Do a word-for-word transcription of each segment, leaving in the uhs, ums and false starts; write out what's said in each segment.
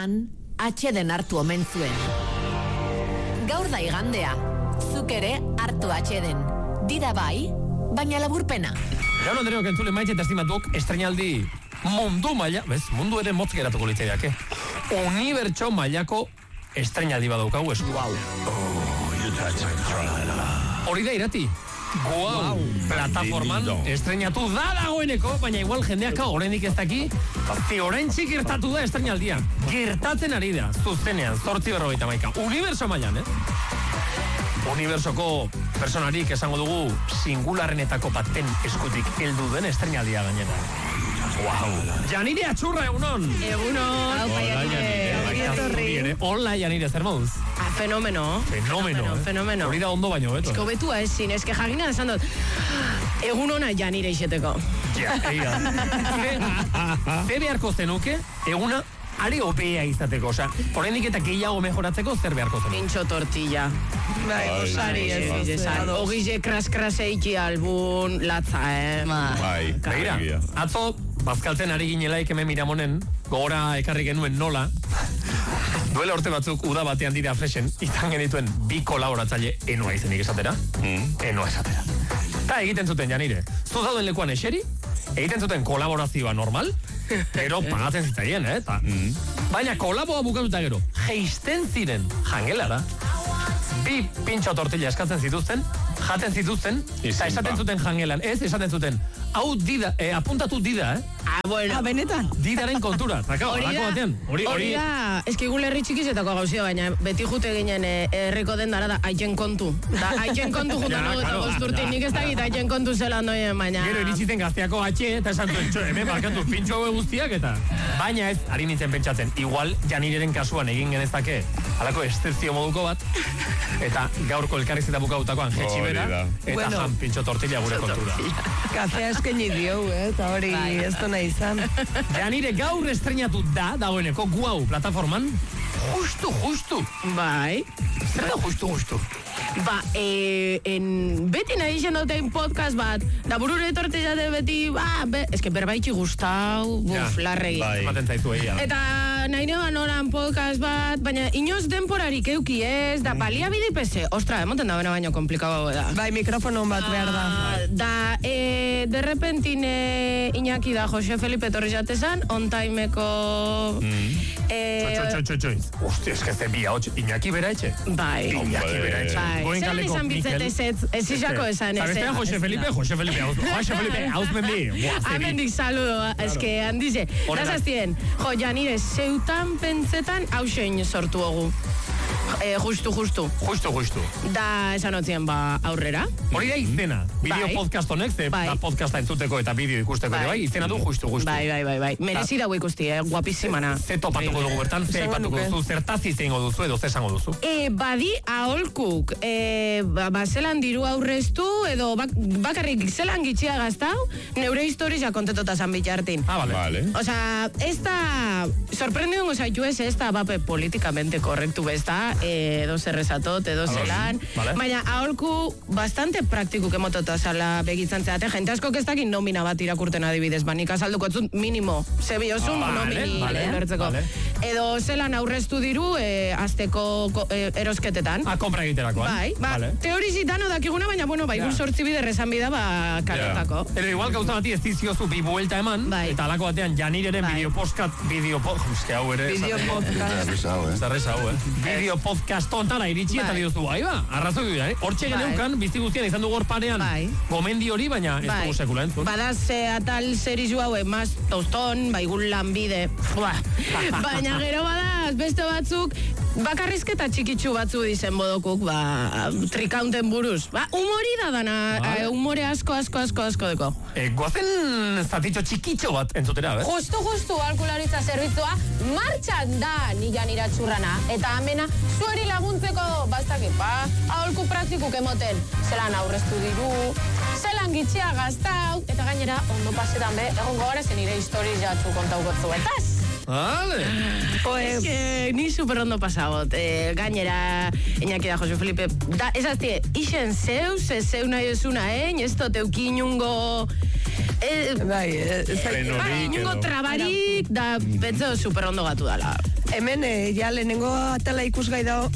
batean, atxeden hartu omen zuen. Gaur da igandea, zuk ere hartu atxeden. Dida bai, baina laburpena. Gaur Andreo kentzule maitxe eta estimatuok estrenaldi mundu maila, bez, mundu ere motz geratuko litzaideak, unibertso mailako estrenaldi badaukagu esku. Wow. Hori da irati. Guau, plataforman estrenatu da dagoeneko, baina igual jendeak oraindik ez daki, oraintzik gertatu da estrenaldia. Gertatzen ari da, zuzenean, zortzi berrogeita hamaika. Uniberso mailan, eh? Unibersoko personarik esango dugu singularrenetako baten eskutik heldu den estrenaldia gainera. Wow. Janire Atxurra, egunon. Egunon. Haupa, Janire. Hola, Janire, zer moduz? Ah, fenomeno. Fenomeno, eh? Fenomeno. Hori da ondo baino, beto. Esko betua ezin, eske jagina esan dut. Egunona Janire izeteko. Ja, egia. Ze beharko zenuke, eguna are opea izateko, osea, oraindik eta gehiago mejoratzeko zer beharko zen? Pintxo tortilla. Bai, osari ez. Ogize kras-kras eiki albun, latza, eh? Bai, begira, atzo, bazkaltzen ari ginelaik hemen Miramonen, gogora ekarri genuen nola, duela urte batzuk uda batean dira fresen, izan genituen bi kolaboratzaile enoa izenik esatera, mm. enoa esatera. Eta egiten zuten, Janire, zu zauden lekuan eseri, egiten zuten kolaborazioa normal, pero pagatzen zitzaien, eh? Ta, mm. Baina kolaboa bukatuta gero, geisten ziren jangelara, bi pintxo tortilla eskatzen zituzten, jaten zituzten, eta esaten zuten jangelan, ez esaten zuten, hau dida, eh, apuntatu dida, eh? Ah, bueno. Ah, benetan. Didaren kontura, taka, horako batean. Hori, hori da, eski gu lerri txikizetako gauzio, baina beti jute ginen herriko den dara da aitzen kontu. Da, aitzen kontu jutan hau eta gozturtin, nik ez da gita aitzen kontu zelan doien, baina... Gero iritsiten gazteako atxe, eta esan duen, txo, hemen markatu pintxo hau guztiak, eta... Baina ez, ari nintzen pentsatzen, igual Janireren kasuan egin genezake, halako esterzio moduko bat, eta gaurko elkarrizketa bukautakoan jetxi bera, eta bueno, jan pintxo tortilla gure kontura. Kafea eskaini dio, eh, eta hori ez du nahi izan. Janire gaur estrenatu da, dagoeneko, guau, plataforman, justu, justu. Bai. Zer da justu, justu? Ba, e, en, beti nahi izan duten podcast bat, da burure tortillate beti, ba, be, eske berbaitxi gustau, buf, ja, larregi. Bai, maten zaitu egia. Eta nahi neoan oran podcast bat, baina inoz denporarik euki ez, da balia bide pese, ostra, emoten da bena baino komplikau da. Bai, mikrofonon bat behar da. Da, e, de repentin e, Iñaki da Jose Felipe Torres jatezan, on timeko... Mm. E, txoi, txoi, txoi, txoi. Usti, eske ze bi hau, Iñaki bera etxe? Bai. Iñaki bera etxe. Bai. Zer izan bitzet ez, ez izako esan ez. Zabestean Jose Felipe, Jose Felipe, Jose Felipe, hauzmendi. Amendik saludo, eske handize. Gazaztien, jo, Janire, zeutan pentsetan hausein sortu hogu. Eh, justu, justu. Justu, justu. Da, esan otzien, ba, aurrera. Hori da izena. Bideo bai. podcast honek, ze bai. da podcasta entzuteko eta bideo ikusteko, bai. bai, izena du justu, justu. Bai, bai, bai, bai. Merezi dago ikusti, eh, guapisimana. Ze topatuko dugu bertan, ze aipatuko duzu, zertazi zeingo duzu, edo ze esango duzu. E, badi, aholkuk, e, ba, ba, zelan diru aurreztu, edo bak, bakarrik zelan gitxia gaztau, neure historia kontetota zan bitartin. Ah, vale. vale. Osa, ez da, sorprendido zaitu ez, ez da, bape, politikamente korrektu bez da, edo zerrezatot, edo zelan. Vale. Baina, aholku bastante praktikuk emotota zala begitzen zeate. Jente asko kestakin nomina bat irakurten adibidez. Banik azalduko etzut minimo. Zebi osun ah, nomini vale, lertzeko. Vale. Edo zelan aurreztu diru e, azteko e, erosketetan. Ah, kompra egiterakoan. Bai, ba, vale. Teorizitan odakiguna, baina, bueno, bai, yeah. sortzi bide rezan bida, ba, karetako. Yeah. Edo igual gauza bati ez diziozu bi buelta eman, bai. Eta alako batean Janireren bai. Bideo podcast, bideo podcast, uste hau ere. Bideo podcast. Zarreza hau, eh. Bideo podcast tontara iritsi eta diozu, bai ba, arrazoi du da, eh? Hortxe geneukan, bizti guztian izan dugu hor parean, bai. Gomendi hori, baina ez dugu sekula entzun. Badaz, atal serizu hau, emaz, toston, baigun lanbide, baina gero badaz, beste batzuk, bakarrizketa txikitsu batzu dizen bodokuk, ba, trikaunten buruz. Ba, humori da dana, eh, humore asko, asko, asko, asko deko. Eh, guazen zatitxo txikitxo bat entzutera, eh? Justu, justu, alkularitza zerbitzua, martxan da ni Janire Atxurrana, eta amena, zueri laguntzeko, bastak, ba, aholku praktikuk emoten, zelan aurreztu diru, zelan gitxea gaztau, eta gainera, ondo pasetan be, egon gogara zen nire historiz jatzu kontaukotzu, etaz? Vale. Pues, que ni super ondo pasabot. Eh, gainera, Iñaki da Jose Felipe, da, esaztie, ixen zeu, ze zeu nahi esuna, eh? Ez tote ukinungo... Eh, bai, ez eh, bai, inungo trabarik, da, betzo super ondo gatu dala. hemen e, ja lehenengo atala ikusgai dago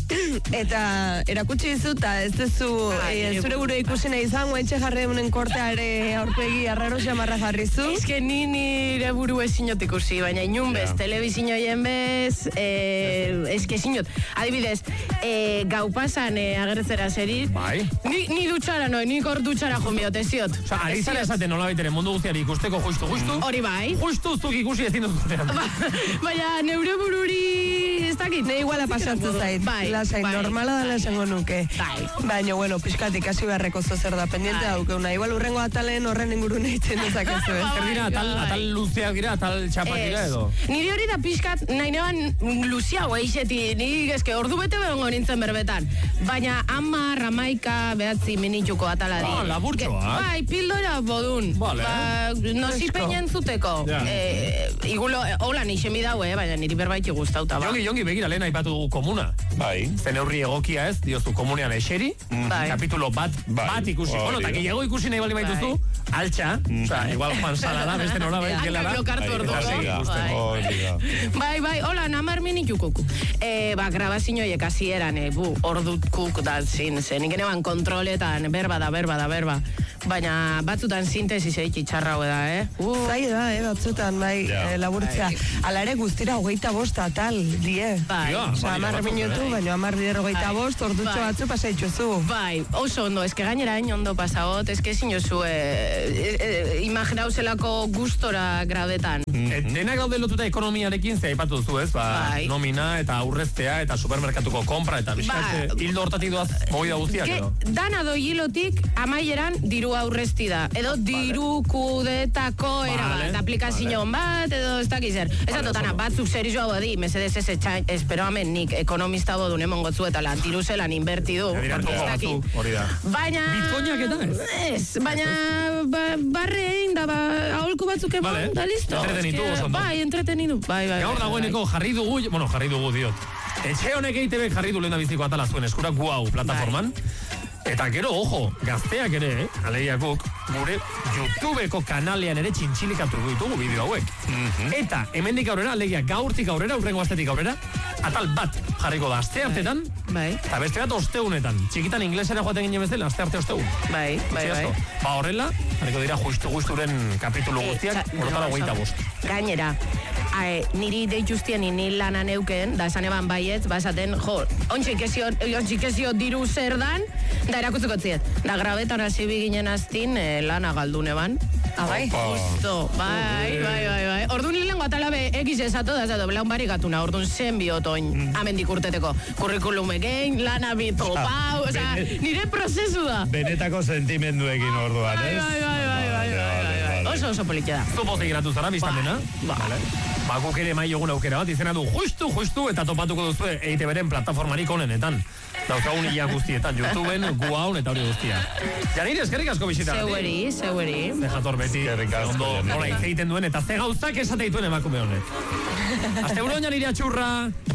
eta erakutsi dizu eta ez duzu e, zure buru ikusi nahi izan guaintxe jarri unen korteare aurpegi arraro xamarra jarrizu. Ez que ni nire buru ezinot ikusi, baina inun bez, yeah. telebizinoien bez, eh, ez que ezinot. Adibidez, eh, gau pasan eh, agertzera zeri, bai. ni, ni dutxara noi, ni kor dutxara jombiot, eziot. Osa, ari zara esaten nola baitere mundu guztiari ikusteko justu, justu. Hori bai. Justu zuk ikusi ezin duzunean. Ba, baina neure bururi ez dakit. Ne iguala pasatzen zait. Bai, lasai, bai, normala dela esango nuke. Bai. Baina, bueno, pixkat ikasi beharreko zozer da, pendiente bai. daukeuna. Igual urrengo atalen horren ingurune itzen dezakezu, ez? Zer dira, atal, atal luzeak dira, atal txapak dira edo? Nire hori da pixkat, nahi neban luziago eixeti, nire eske ordu bete begongo nintzen berbetan. Baina ama, ramaika, behatzi minituko atala di. Ah, laburtxoa. Bai, pildora bodun. Vale. Ba, nozi peinen zuteko. Ja. Eh, igulo, hola nixen bidau, eh, baina niri berbaiti guztauta ba. Jongi, jongi, begira, lehen aipatu dugu komuna. Bai. Zen neurri egokia ez, diozu komunean eseri, Bai. kapitulo bat, Bai. bat ikusi. Hori Bueno, eta da. gehiago ikusi nahi bali baituzu, altxa, oza, igual Juan Salada, beste nola bai, Hankak gelara. blokartu orduko. Eta segi Bai. ikusteko. Hori da. Bai, bai, hola, namar minitukuku. E, ba, grabazinoiek hasieran e, bu, ordutkuk da zin, zen, nik eneban kontroletan, berba da, berba da, berba. Baina batzutan sintesi zeik itxarra da, eh? Uh, Zai da, eh, batzutan, bai, Ja. eh, laburtzea. Ala ere guztira hogeita bost atal, die. bai, Ja. Osa, Bai, amar batzuk, minutu, eh? baina amar bider hogeita Bai. bost, ordutxo Bai. batzu pasaitxuzu. bai, oso ondo, eske gainera hain ondo pasagot, eske ezin jozu, e, e, e, imaginau zelako gustora grabetan. Et, denak daude lotuta ekonomiarekin, ze aipatu duzu ez, ba, Bai. nomina eta aurreztea eta supermerkatuko kompra eta Ba, bizkate, hildo hortatik doaz moida guztiak Ge, edo. dana doi hilotik amaieran diru aurrezti da. Edo diru kudetako era Vale, bat, aplikazion bat, edo ez dakiz zer. Ez Vale, atotana, oso. batzuk zer joa badi, mesedez ez etxain, espero amen nik ekonomista bodun emon gotzu eta lan diru zelan inbertidu. Dira, porque ez togo dakit. batzuk, hori da. Baina... Bitcoinak eta ez? Ez, baina ba, barre egin da, ba, aholku batzuk eman, Vale. da listo. Entretenitu Eske, oso ondo. Bai, entretenidu. Bai, bai, Gaur bai, dagoeneko jarri dugu, bueno, jarri dugu diot. Etxe honek E I T B jarri du lehen biziko atala zuen eskura gu hau plataforman. Eta gero, ojo, gazteak ere, eh, aleiakuk, gure YouTubeko kanalean ere txintxilikatu ditugu bideo hauek. Eta, hemendik aurrera, alegia gaurtik aurrera, urrengo astetik aurrera, atal bat jarriko da aste artetan, Bai, eta beste bat osteunetan. Txikitan inglesera joaten ginen bezala, aste arte osteun. bai, bai, bai. Ba horrela, jarriko dira justu-justuren kapitulu guztiak, Eh, horretara no, hogeita eso. bost. Gainera, ae, niri deituztien ni lanan euken, da esan eban baiet, ba esaten, jo, ontzik ezio, ontzik ezio diru zer dan, da erakutzeko ziet. Da grabetan hasi biginen aztin, eh, lana galdun eban. Ah, bai? Justo, bai, bai, bai, bai. Orduan hilengo atalabe egiz esato da, zato, belaun barik atuna, orduan zen biotoin, amendik urteteko. Kurrikulum egein, lana bito, pau, oza, nire prozesu da. Benetako sentimenduekin orduan, Bai, ez? bai, bai, bai, bai, bai, bai, bai. Oso oso politia da. Zu pozik geratu zara, biztan dena? Ba. Ba, guk ere mai egun aukera bat, izena du justu, justu, eta topatuko duzu E I T B-ren plataformarik onenetan. Daukagun ia guztietan, YouTubeen, gu haun eta hori guztia. Janire, eskerrik asko bisita. Zeueri, zeueri. Ze jator beti, Eskerrik asko, ondo, Janire. nola hitz egiten duen, eta ze gauzak esateituen emakume honek. Aste buruan Janire atxurra!